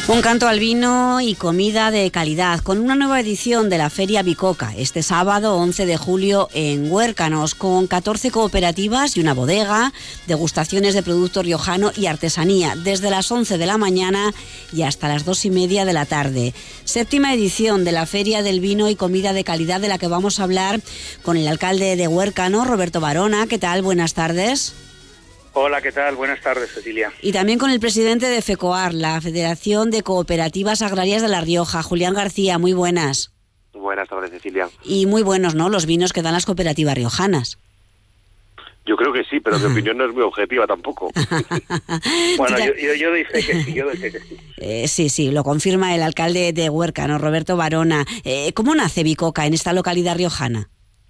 Un canto al vino y comida de calidad, con una nueva edición de la Feria Bicoca, este sábado 11 de julio en Huércanos, con 14 cooperativas y una bodega, degustaciones de producto riojano y artesanía, desde las 11 de la mañana y hasta las 2:30 de la tarde. Séptima edición de la Feria del Vino y Comida de Calidad, de la que vamos a hablar con el alcalde de Huércanos, Roberto Barona. ¿Qué tal? Buenas tardes. Hola, ¿qué tal? Buenas tardes, Cecilia. Y también con el presidente de FECOAR, la Federación de Cooperativas Agrarias de La Rioja, Julián García. Muy buenas. Buenas tardes, Cecilia. Y muy buenos, ¿no?, los vinos que dan las cooperativas riojanas. Yo creo que sí, pero mi opinión no es muy objetiva tampoco. Bueno, yo doy fe que sí, Sí, lo confirma el alcalde de Huércanos, Roberto Barona. ¿Cómo nace Bicoca en esta localidad riojana?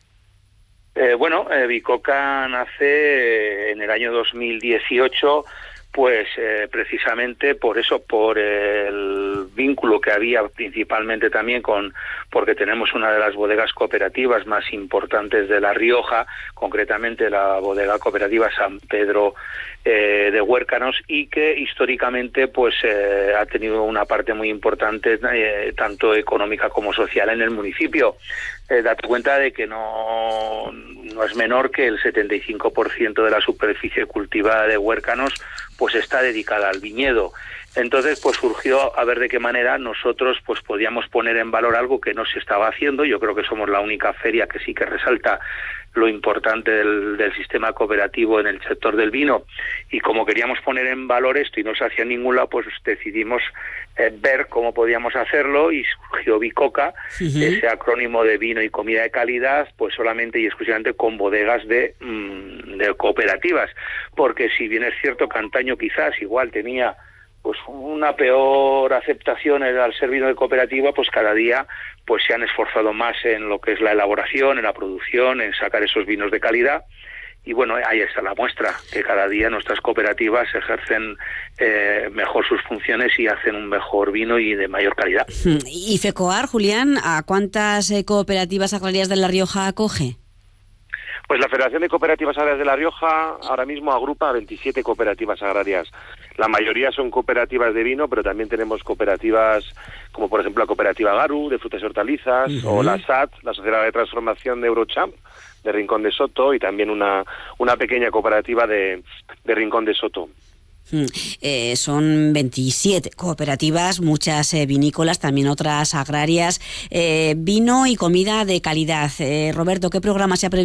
Bicoca nace en el año 2018, pues precisamente por eso, por el vínculo que había principalmente también porque tenemos una de las bodegas cooperativas más importantes de La Rioja, concretamente la bodega cooperativa San Pedro de Huércanos, y que históricamente pues ha tenido una parte muy importante tanto económica como social en el municipio. Date cuenta de que no es menor que el 75% de la superficie cultivada de Huércanos pues está dedicada al viñedo. Entonces pues surgió a ver de qué manera nosotros pues podíamos poner en valor algo que no se estaba haciendo. Yo creo que somos la única feria que sí que resalta lo importante del sistema cooperativo en el sector del vino, y como queríamos poner en valor esto y no se hacía en ningún lado, pues decidimos ver cómo podíamos hacerlo, y surgió Bicoca, ese acrónimo de vino y comida de calidad, pues solamente y exclusivamente con bodegas de cooperativas, porque si bien es cierto que antaño quizás igual tenía pues una peor aceptación al ser vino de cooperativa, pues cada día pues se han esforzado más en lo que es la elaboración, en la producción, en sacar esos vinos de calidad. Y bueno, ahí está la muestra, que cada día nuestras cooperativas ejercen mejor sus funciones y hacen un mejor vino y de mayor calidad. ¿Y FECOAR, Julián, a cuántas cooperativas agrarias de La Rioja acoge? Pues la Federación de Cooperativas Agrarias de La Rioja ahora mismo agrupa a 27 cooperativas agrarias. La mayoría son cooperativas de vino, pero también tenemos cooperativas como por ejemplo la cooperativa Garu, de frutas y hortalizas, o la SAT, la Sociedad de Transformación de Eurochamp, de Rincón de Soto, y también una pequeña cooperativa de Rincón de Soto. Son 27 cooperativas, muchas vinícolas, también otras agrarias, vino y comida de calidad. Roberto, ¿qué programa se ha previsto